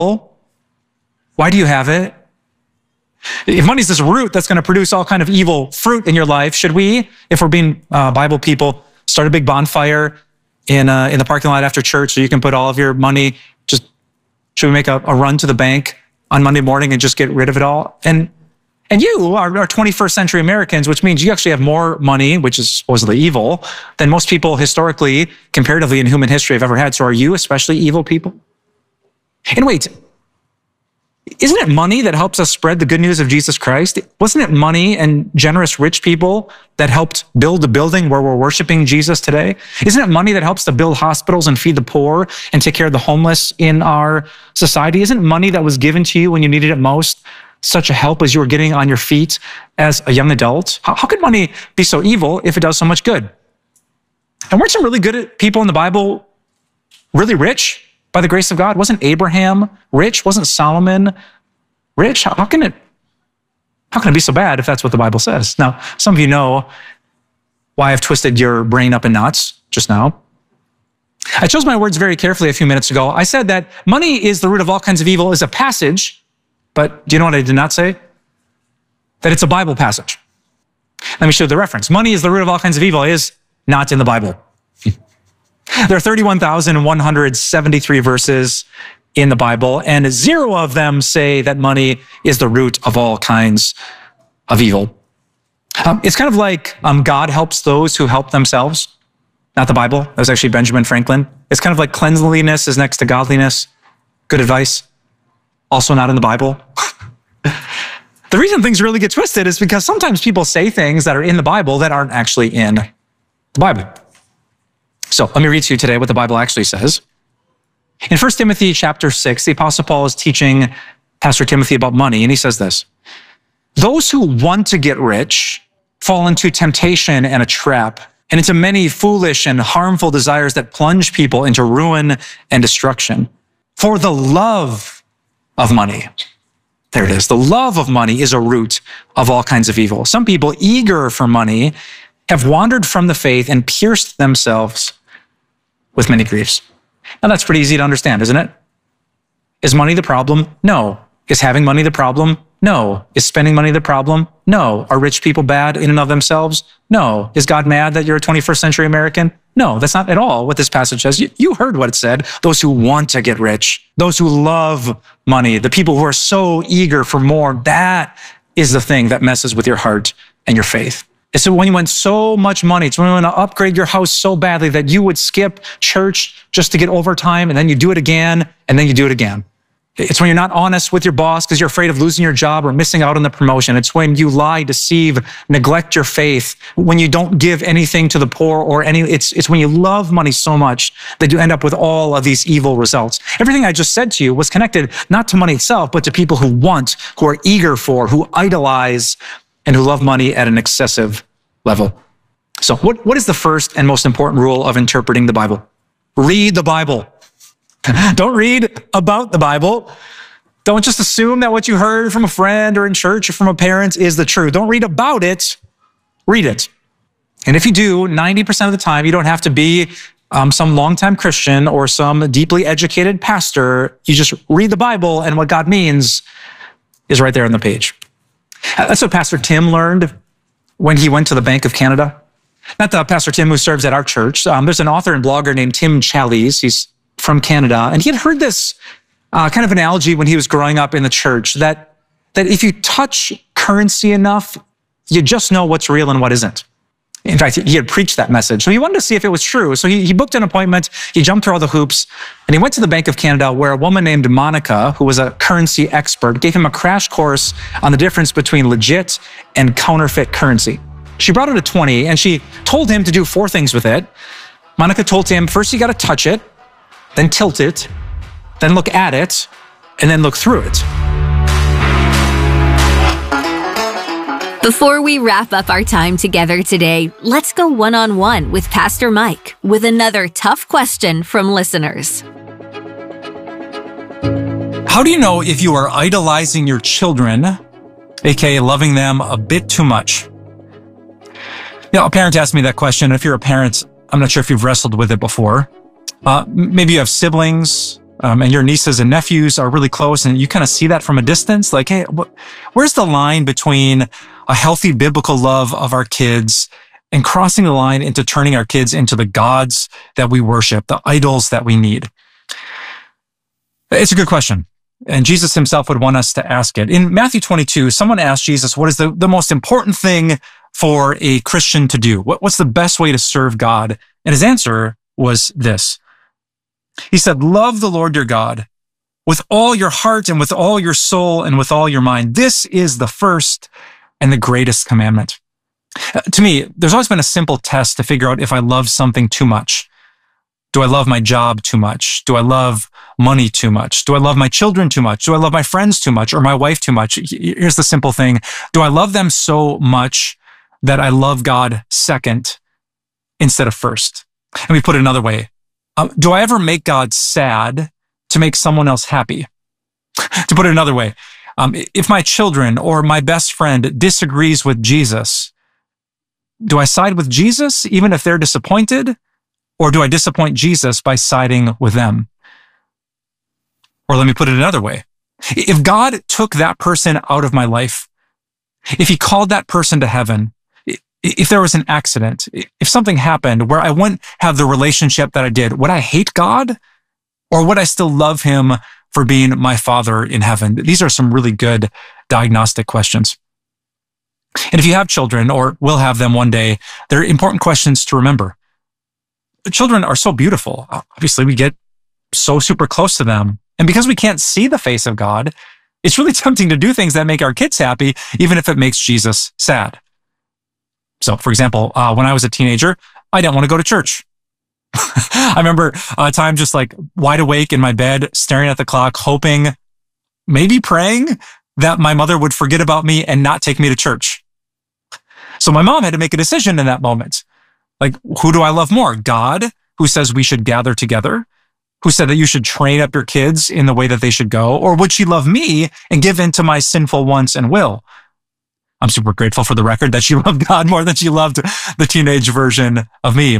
Why do you have it? If money is this root that's going to produce all kind of evil fruit in your life, should we, if we're being Bible people, start a big bonfire in the parking lot after church so you can put all of your money, should we make a run to the bank on Monday morning and just get rid of it all? And you are 21st century Americans, which means you actually have more money, which is supposedly evil, than most people historically, comparatively in human history have ever had. So are you especially evil people? And wait, isn't it money that helps us spread the good news of Jesus Christ? Wasn't it money and generous rich people that helped build the building where we're worshiping Jesus today? Isn't it money that helps to build hospitals and feed the poor and take care of the homeless in our society? Isn't money that was given to you when you needed it most such a help as you were getting on your feet as a young adult? How could money be so evil if it does so much good? And weren't some really good people in the Bible really rich? By the grace of God? Wasn't Abraham rich? Wasn't Solomon rich? How can it be so bad if that's what the Bible says? Now, some of you know why I've twisted your brain up in knots just now. I chose my words very carefully a few minutes ago. I said that money is the root of all kinds of evil is a passage, but do you know what I did not say? That it's a Bible passage. Let me show you the reference. Money is the root of all kinds of evil is not in the Bible. There are 31,173 verses in the Bible, and 0 of them say that money is the root of all kinds of evil. It's kind of like God helps those who help themselves, not the Bible. That was actually Benjamin Franklin. It's kind of like cleanliness is next to godliness. Good advice. Also not in the Bible. The reason things really get twisted is because sometimes people say things that are in the Bible that aren't actually in the Bible. So let me read to you today what the Bible actually says. In 1 Timothy chapter 6, the Apostle Paul is teaching Pastor Timothy about money, and he says this: those who want to get rich fall into temptation and a trap, and into many foolish and harmful desires that plunge people into ruin and destruction. For the love of money, there it is, the love of money is a root of all kinds of evil. Some people eager for money have wandered from the faith and pierced themselves with many griefs. Now that's pretty easy to understand, isn't it? Is money the problem? No. Is having money the problem? No. Is spending money the problem? No. Are rich people bad in and of themselves? No. Is God mad that you're a 21st century American? No, that's not at all what this passage says. You heard what it said. Those who want to get rich, those who love money, the people who are so eager for more, that is the thing that messes with your heart and your faith. It's when you want so much money. It's when you want to upgrade your house so badly that you would skip church just to get overtime, and then you do it again, and then you do it again. It's when you're not honest with your boss because you're afraid of losing your job or missing out on the promotion. It's when you lie, deceive, neglect your faith, when you don't give anything to the poor or it's when you love money so much that you end up with all of these evil results. Everything I just said to you was connected not to money itself, but to people who want, who are eager for, who idolize, and who love money at an excessive level. So what is the first and most important rule of interpreting the Bible? Read the Bible. Don't read about the Bible. Don't just assume that what you heard from a friend or in church or from a parent is the truth. Don't read about it. Read it. And if you do, 90% of the time, you don't have to be some longtime Christian or some deeply educated pastor. You just read the Bible, and what God means is right there on the page. That's what Pastor Tim learned when he went to the Bank of Canada. Not the Pastor Tim who serves at our church. There's an author and blogger named Tim Challies. He's from Canada. And he had heard this kind of analogy when he was growing up in the church, that if you touch currency enough, you just know what's real and what isn't. In fact, he had preached that message. So he wanted to see if it was true. So he booked an appointment, he jumped through all the hoops, and he went to the Bank of Canada where a woman named Monica, who was a currency expert, gave him a crash course on the difference between legit and counterfeit currency. She brought it a 20, and she told him to do 4 things with it. Monica told him, first you got to touch it, then tilt it, then look at it, and then look through it. Before we wrap up our time together today, let's go one-on-one with Pastor Mike with another tough question from listeners. How do you know if you are idolizing your children, aka loving them a bit too much? A parent asked me that question. If you're a parent, I'm not sure if you've wrestled with it before. Maybe you have siblings, and your nieces and nephews are really close and you kind of see that from a distance, like, hey, where's the line between a healthy biblical love of our kids and crossing the line into turning our kids into the gods that we worship, the idols that we need? It's a good question. And Jesus himself would want us to ask it. In Matthew 22, someone asked Jesus, what is the most important thing for a Christian to do? What's the best way to serve God? And his answer was this. He said, love the Lord your God with all your heart and with all your soul and with all your mind. This is the first and the greatest commandment. To me, there's always been a simple test to figure out if I love something too much. Do I love my job too much? Do I love money too much? Do I love my children too much? Do I love my friends too much or my wife too much? Here's the simple thing. Do I love them so much that I love God second instead of first? Let me put it another way. Do I ever make God sad to make someone else happy? To put it another way, if my children or my best friend disagrees with Jesus, do I side with Jesus even if they're disappointed? Or do I disappoint Jesus by siding with them? Or let me put it another way. If God took that person out of my life, if he called that person to heaven, if there was an accident, if something happened where I wouldn't have the relationship that I did, would I hate God? Or would I still love him for being my Father in heaven? These are some really good diagnostic questions. And if you have children or will have them one day, they're important questions to remember. Children are so beautiful. Obviously, we get so super close to them. And because we can't see the face of God, it's really tempting to do things that make our kids happy, even if it makes Jesus sad. So, for example, when I was a teenager, I didn't want to go to church. I remember a time just like wide awake in my bed, staring at the clock, hoping, maybe praying that my mother would forget about me and not take me to church. So my mom had to make a decision in that moment. Like, who do I love more? God, who says we should gather together, who said that you should train up your kids in the way that they should go, or would she love me and give in to my sinful wants and will? I'm super grateful for the record that she loved God more than she loved the teenage version of me.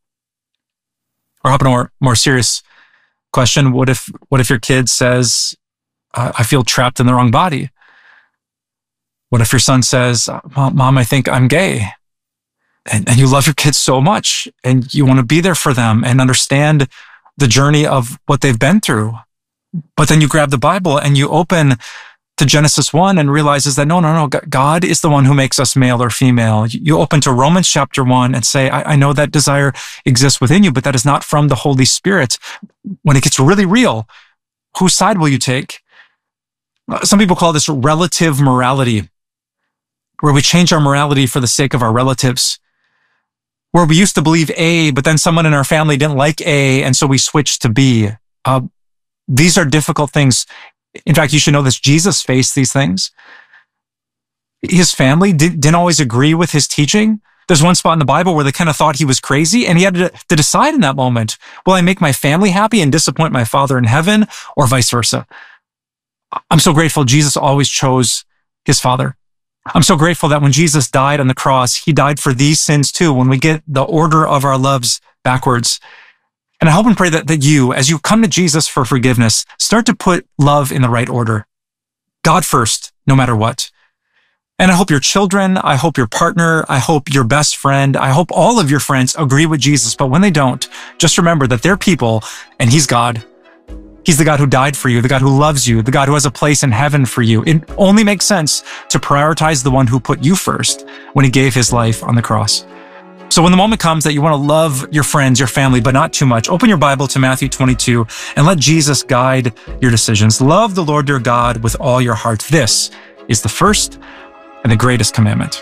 Or how about a more serious question? What if your kid says, I feel trapped in the wrong body? What if your son says, Mom, I think I'm gay? And you love your kids so much and you want to be there for them and understand the journey of what they've been through. But then you grab the Bible and you open to Genesis 1 and realizes that no, God is the one who makes us male or female. You open to Romans chapter 1 and say, I know that desire exists within you, but that is not from the Holy Spirit. When it gets really real, whose side will you take? Some people call this relative morality, where we change our morality for the sake of our relatives. Where we used to believe A, but then someone in our family didn't like A, and so we switched to B. These are difficult things. In fact, you should know this. Jesus faced these things. His family didn't always agree with his teaching. There's one spot in the Bible where they kind of thought he was crazy, and he had to decide in that moment, will I make my family happy and disappoint my Father in heaven, or vice versa? I'm so grateful Jesus always chose his Father. I'm so grateful that when Jesus died on the cross, he died for these sins too, when we get the order of our loves backwards. And I hope and pray that you, as you come to Jesus for forgiveness, start to put love in the right order. God first, no matter what. And I hope your children, I hope your partner, I hope your best friend, I hope all of your friends agree with Jesus. But when they don't, just remember that they're people and he's God. He's the God who died for you, the God who loves you, the God who has a place in heaven for you. It only makes sense to prioritize the one who put you first when he gave his life on the cross. So when the moment comes that you want to love your friends, your family, but not too much, open your Bible to Matthew 22 and let Jesus guide your decisions. Love the Lord your God with all your heart. This is the first and the greatest commandment.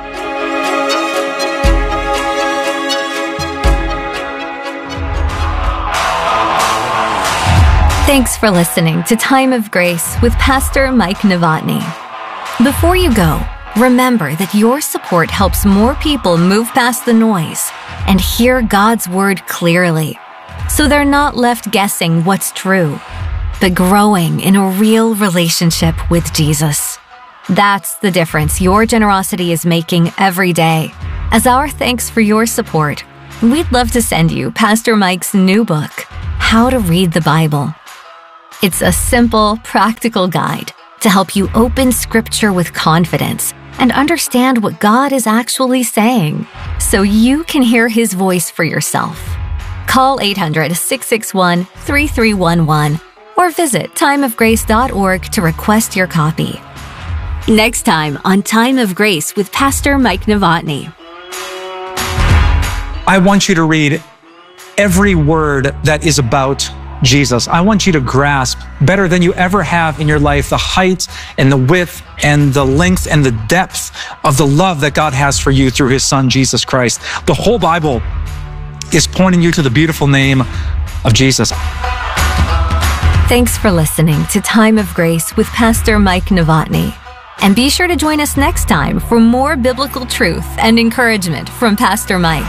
Thanks for listening to Time of Grace with Pastor Mike Novotny. Before you go, remember that your support helps more people move past the noise and hear God's word clearly, so they're not left guessing what's true, but growing in a real relationship with Jesus. That's the difference your generosity is making every day. As our thanks for your support, we'd love to send you Pastor Mike's new book, How to Read the Bible. It's a simple, practical guide to help you open Scripture with confidence and understand what God is actually saying so you can hear His voice for yourself. Call 800-661-3311 or visit timeofgrace.org to request your copy. Next time on Time of Grace with Pastor Mike Novotny. I want you to read every word that is about Jesus. I want you to grasp better than you ever have in your life the height and the width and the length and the depth of the love that God has for you through His Son, Jesus Christ. The whole Bible is pointing you to the beautiful name of Jesus. Thanks for listening to Time of Grace with Pastor Mike Novotny. And be sure to join us next time for more biblical truth and encouragement from Pastor Mike.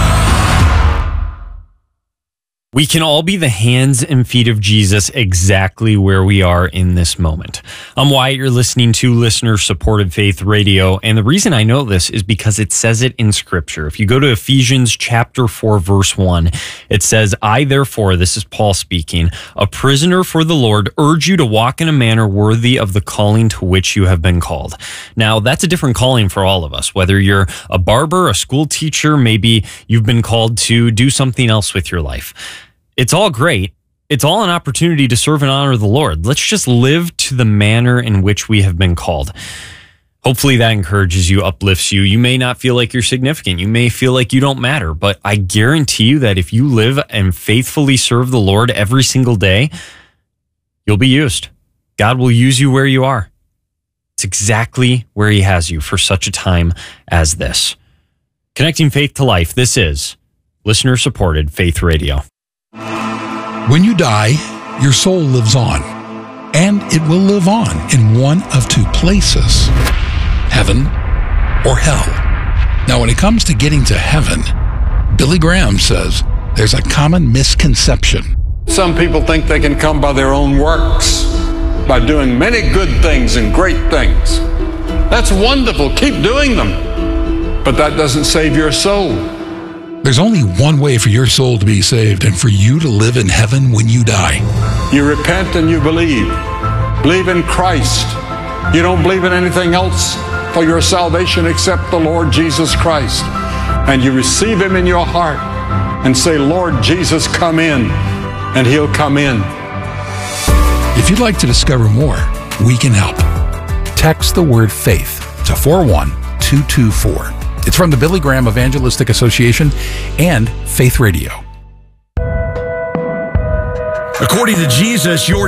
We can all be the hands and feet of Jesus exactly where we are in this moment. I'm Wyatt. You're listening to listener-supported Faith Radio, and the reason I know this is because it says it in Scripture. If you go to Ephesians chapter 4, verse 1, it says, I, therefore, this is Paul speaking, a prisoner for the Lord, urge you to walk in a manner worthy of the calling to which you have been called. Now, that's a different calling for all of us, whether you're a barber, a school teacher, maybe you've been called to do something else with your life. It's all great. It's all an opportunity to serve and honor the Lord. Let's just live to the manner in which we have been called. Hopefully that encourages you, uplifts you. You may not feel like you're significant. You may feel like you don't matter, but I guarantee you that if you live and faithfully serve the Lord every single day, you'll be used. God will use you where you are. It's exactly where He has you for such a time as this. Connecting faith to life. This is listener-supported Faith Radio. When you die, your soul lives on, and it will live on in one of two places, heaven or hell. Now, when it comes to getting to heaven, Billy Graham says there's a common misconception. Some people think they can come by their own works, by doing many good things and great things. That's wonderful. Keep doing them. But that doesn't save your soul. There's only one way for your soul to be saved and for you to live in heaven when you die. You repent and you believe. Believe in Christ. You don't believe in anything else for your salvation except the Lord Jesus Christ. And you receive Him in your heart and say, Lord Jesus, come in, and He'll come in. If you'd like to discover more, we can help. Text the word faith to 41224. It's from the Billy Graham Evangelistic Association and Faith Radio. According to Jesus, your